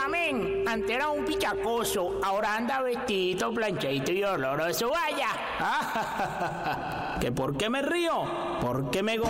amén. Antes era un pichacoso, ahora anda vestidito, planchadito y oloroso. Vaya. ¿Que por qué me río? Porque me